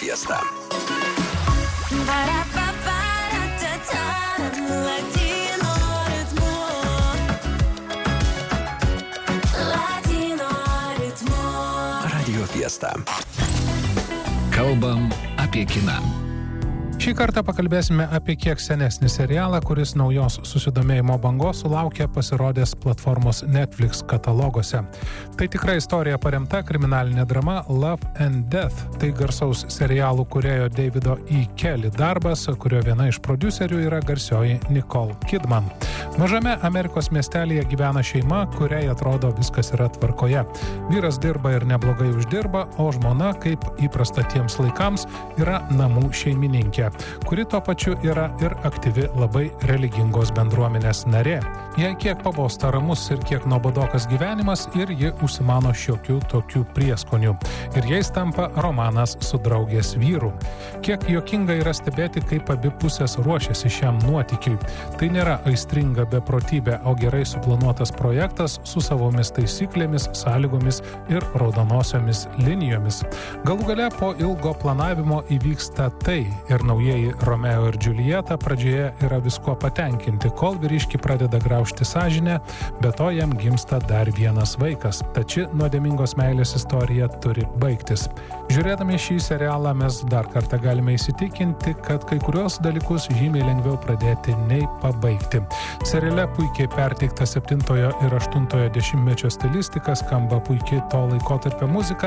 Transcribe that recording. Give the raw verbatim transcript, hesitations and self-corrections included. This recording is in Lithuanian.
Fiesta. Radio Fiesta. Kalbam apie kiną. Šį kartą pakalbėsime apie kiek senesnį serialą, kuris naujos susidomėjimo bangos sulaukė pasirodęs platformos Netflix kataloguose. Tai tikra istorija paremta kriminalinė drama Love and Death. Tai garsaus serialų kūrėjo Davido E. Kelly darbas, kurio viena iš prodiuserių yra garsioji Nicole Kidman. Mažame Amerikos miestelėje gyvena šeima, kuriai atrodo viskas yra tvarkoje. Vyras dirba ir neblogai uždirba, o žmona, kaip įprasta tiems laikams, yra namų šeimininkė, kuri tuo pačiu yra ir aktyvi labai religingos bendruomenės narė. Jei kiek pabosta ramus ir kiek nuobodokas gyvenimas, ir ji užsimano šiokių tokių prieskonių. Ir jais tampa romanas su draugės vyru. Kiek juokinga yra stebėti, kaip abi pusės ruošiasi šiam nuotykiui. Tai nėra aistringa beprotybė, o gerai suplanuotas projektas su savomis taisyklėmis, sąlygomis ir raudonosiomis linijomis. Galų gale po ilgo planavimo įvyksta tai, ir naujieji Romeo ir Džiuljeta pradžioje yra viskuo patenkinti, kol vyriškį pradeda graužti sąžinę, be to jam gimsta dar vienas vaikas. Tači nuodėmingos meilės istorija turi baigtis. Žiūrėdami šį serialą mes dar kartą galime įsitikinti, kad kai kurios dalykus žymiai lengviau pradėti nei pabaigti. Seriale puikiai perteikta septintojo ir aštuntojo dešimtmečio stilistika, skamba puikiai to laikotarpio muzika,